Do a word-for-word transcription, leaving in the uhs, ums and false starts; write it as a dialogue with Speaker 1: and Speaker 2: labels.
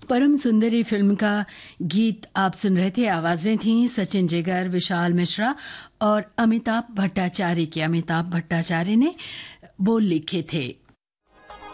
Speaker 1: परम सुंदरी फिल्म का गीत आप सुन रहे थे। आवाजें थीं सचिन जिगर, विशाल मिश्रा और अमिताभ भट्टाचार्य की। अमिताभ भट्टाचार्य ने बोल लिखे थे।